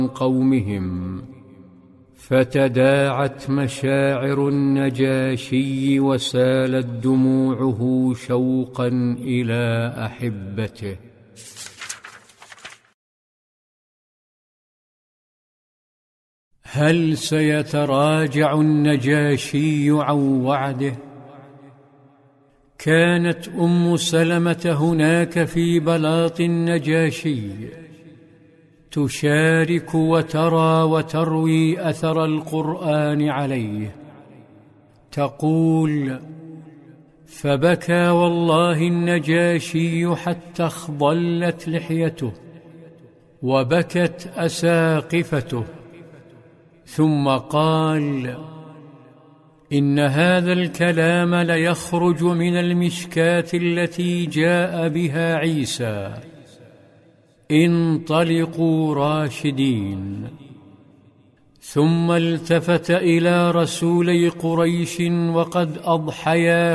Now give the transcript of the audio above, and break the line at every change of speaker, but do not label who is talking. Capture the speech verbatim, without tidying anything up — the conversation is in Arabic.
قومهم، فتداعت مشاعر النجاشي وسالت دموعه شوقا إلى أحبته. هل سيتراجع النجاشي عن وعده؟ كانت أم سلمة هناك في بلاط النجاشي تشارك وترى وتروي أثر القرآن عليه. تقول: فبكى والله النجاشي حتى اخضلت لحيته وبكت أساقفته، ثم قال: إن هذا الكلام ليخرج من المشكاة التي جاء بها عيسى: انطلقوا راشدين. ثم التفت إلى رسولي قريش وقد أضحيا